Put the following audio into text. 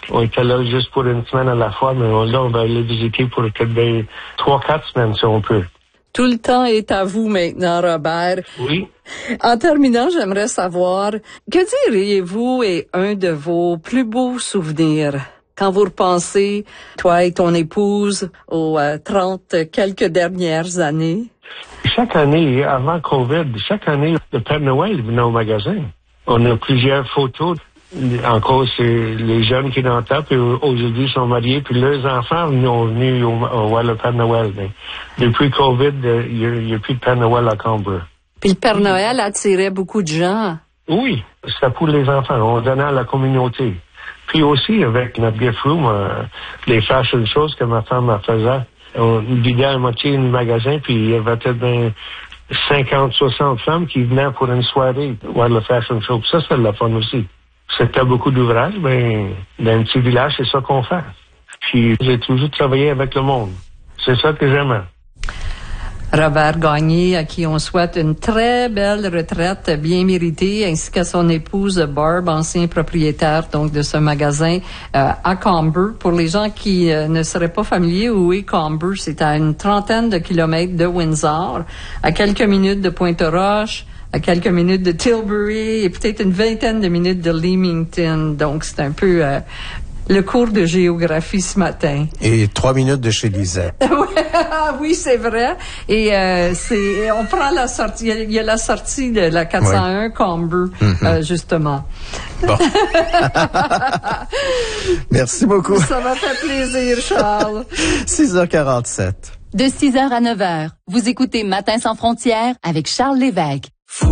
On était là juste pour une semaine à la fois, mais là, on va aller visiter pour peut-être 3-4 semaines, si on peut. Tout le temps est à vous maintenant, Robert. Oui. En terminant, j'aimerais savoir, que diriez-vous est un de vos plus beaux souvenirs quand vous repensez, toi et ton épouse, aux 30 quelques dernières années? Chaque année, avant COVID, chaque année, le Père Noël venait au magasin. On a plusieurs photos. Encore, c'est les jeunes qui sont là, puis aujourd'hui sont mariés, puis leurs enfants sont venus voir le Père Noël. Mais depuis COVID, il n'y a plus de Père Noël à Cambre. Puis le Père Noël attirait beaucoup de gens. Oui, c'était pour les enfants. On donnait à la communauté. Puis aussi, avec notre gift room, les fashion shows que ma femme faisait, on vidait à moitié le magasin, puis il y avait peut-être 50-60 femmes qui venaient pour une soirée voir le fashion show. Ça, c'est de la fun aussi. C'était beaucoup d'ouvrages, mais dans un petit village, c'est ça qu'on fait. Puis j'ai toujours travaillé avec le monde. C'est ça que j'aime. Robert Gagné, à qui on souhaite une très belle retraite bien méritée, ainsi qu'à son épouse Barb, ancien propriétaire donc de ce magasin à Camber. Pour les gens qui ne seraient pas familiers, où est Camber? C'est à une 30aine de kilomètres de Windsor, à quelques minutes de Pointe-Roche, à quelques minutes de Tilbury et peut-être une 20aine de minutes de Leamington. Donc, c'est un peu le cours de géographie ce matin. Et 3 minutes de chez Lisette. Oui, c'est vrai. Et on prend la sortie. Il y a la sortie de la 401 oui. Camber, justement. Bon. Merci beaucoup. Ça m'a fait plaisir, Charles. 6h47. De 6h à 9h, vous écoutez Matin sans frontières avec Charles Lévesque.